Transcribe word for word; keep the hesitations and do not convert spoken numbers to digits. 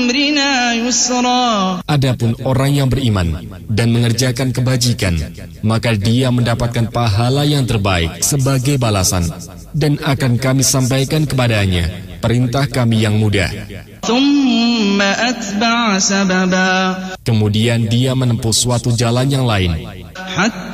Adapun orang yang beriman dan mengerjakan kebajikan, maka dia mendapatkan pahala yang terbaik sebagai balasan, dan akan kami sampaikan kepadanya perintah kami yang mudah. Kemudian dia menempuh suatu jalan yang lain,